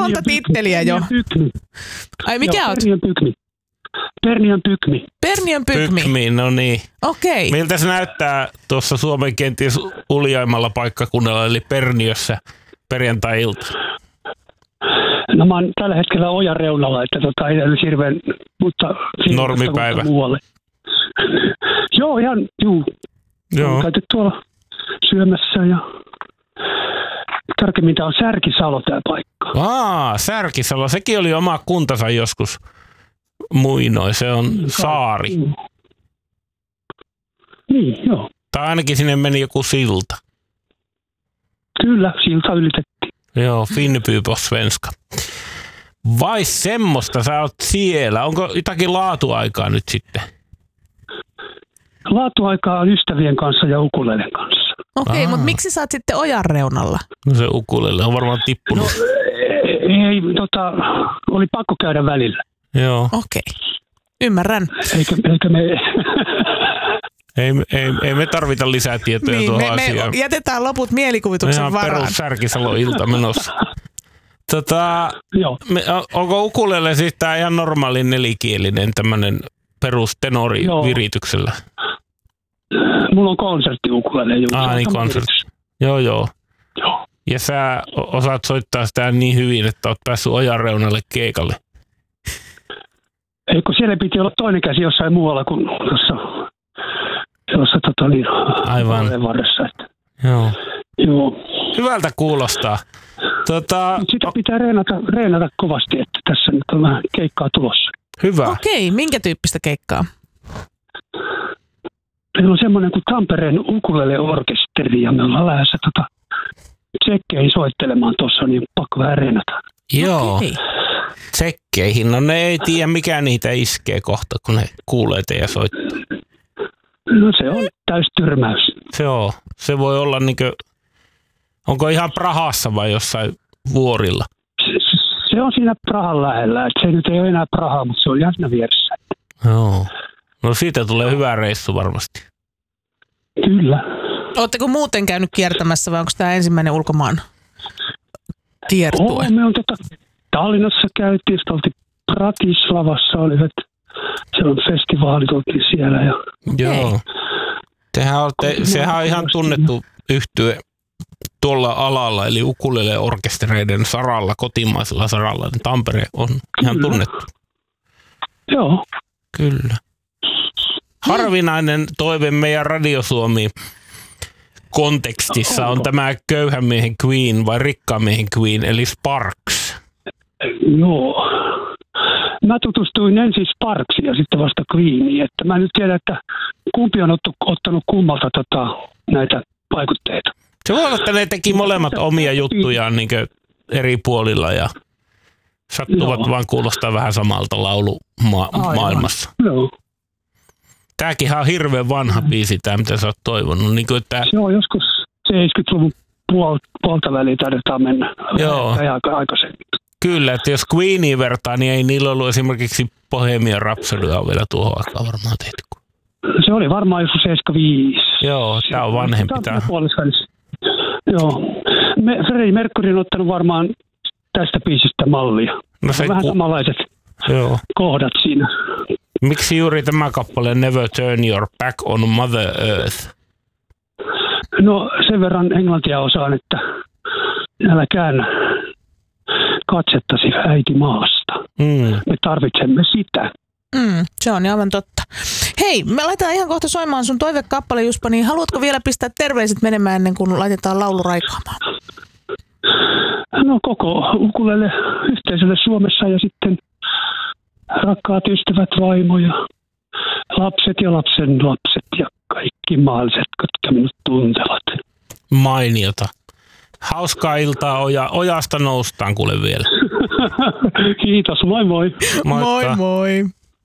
monta titteliä jo. Ai mikä oot? Perniön Pykmi. Perniön Pykmi. Pykmi, no niin. Okei. Miltä se näyttää tuossa Suomen kenties uljaimmalla paikkakunnalla, eli Perniössä perjantai-ilta? No mä oon tällä hetkellä ojan reunalla, että ei nyt hirveän, mutta normipäivä. Muualle. Joo, ihan, Joo. on käyty tuolla syömässä ja tarkemmin tää on Särkisalo tää paikka. Särkisalo, sekin oli oma kuntansa joskus muinoin, se on saari. Niin, joo. Tai ainakin sinne meni joku silta. Kyllä, silta ylitettiin. Joo, Finnby på svenska. Vai semmoista sä oot siellä? Onko jotakin laatuaikaa nyt sitten? Laatuaikaa on ystävien kanssa ja ukulelen kanssa. Okei, mutta miksi sä oot sitten ojan reunalla? No se ukulele on varmaan tippunut. No, ei, oli pakko käydä välillä. Joo. Okei, ymmärrän. Eikä me... Ei me tarvita lisää tietoja niin, tuohon me asiaan. jätetään loput mielikuvituksen ihan varaan. perus Särkisalo-ilta menossa. Joo. Onko ukulele siis tää ihan normaali nelikielinen tämmönen perus tenori virityksellä? Mulla on konsertti ukulele. Niin konsertti. Joo. Ja sä osaat soittaa sitä niin hyvin, että oot päässyt ojan reunalle keikalle. Eikö siellä piti olla toinen käsi jossain muualla kuin tuossa aivan. Varressa. Joo. Joo. Hyvältä kuulostaa. Sitä pitää reenata kovasti, että tässä nyt on vähän keikkaa tulossa. Hyvä. Okei, minkä tyyppistä keikkaa? Meillä on semmoinen kuin Tampereen ukulele-orkesteri ja me ollaan lähdössä tsekkeihin soittelemaan tuossa, niin pakko vähän reenata. Joo. Okei. Tsekkeihin. No ne ei tiedä mikä niitä iskee kohta, kun ne kuulee teidän soittaa. No se on täys tyrmäys. Se voi olla niinkö, onko ihan Prahassa vai jossain vuorilla? Se on siinä Prahan lähellä. Se nyt ei ole enää Praha, mutta se on ihan siinä vieressä. Joo. No siitä tulee hyvä reissu varmasti. Kyllä. Ootteko muuten käynyt kiertämässä vai onko tämä ensimmäinen ulkomaan kiertue? Me on Tallinnassa käytiin, sitten oltiin Bratislavassa, siellä on festivaalit, oltiin siellä. Ja... Joo. Sehän on ihan tunnettu yhtye tuolla alalla, eli ukulele-orkestereiden saralla, kotimaisella saralla, niin Tampere on ihan tunnettu. Joo. Kyllä. Harvinainen toive meidän Radio Suomi kontekstissa on tämä köyhän miehen Queen vai rikkaan miehen Queen, eli Sparks. Joo. Mä tutustuin ensin Sparksiin ja sitten vasta Queeniin, että mä nyt tiedän, että kumpi on ottanut kummalta näitä vaikutteita. Se voi olla, että ne teki molemmat omia juttujaan niin eri puolilla ja sattuvat vaan kuulostaa vähän samalta laulumaailmassa. Joo. Tääkin on hirveän vanha biisi, tämä mitä sä oot toivonut. Niin kuin, että... Se on joskus 70-luvun puolta väliin taidetaan mennä. Joo. Aikaisemmin. Kyllä, että jos Queeniin vertaa, niin ei niillä ollut esimerkiksi Bohemian Rhapsodya vielä tuohon aikaan varmaan tehty. Se oli varmaan joskus 75. Joo, tämä on vanhempi. Joo. Freddie Mercury on ottanut varmaan tästä biisistä mallia. No se vähän samanlaiset kohdat siinä. Miksi juuri tämä kappale Never Turn Your Back on Mother Earth? No sen verran englantia osaan, että älä käännä katsettasi äiti maasta. Me tarvitsemme sitä. Se on aivan totta. Hei, me laitetaan ihan kohta soimaan sun toivekappale, Juspa, niin haluatko vielä pistää terveiset menemään ennen kuin laitetaan laulu raikaamaan? No koko ukulele yhteisölle Suomessa ja sitten rakkaat ystävät, vaimo ja lapset ja lapsen lapset ja kaikki mahdolliset, jotka minut tuntevat. Mainiota. Hauskaa iltaa ojasta noustaan kuule vielä. Kiitos, moi moi. Moikka. Moi moi.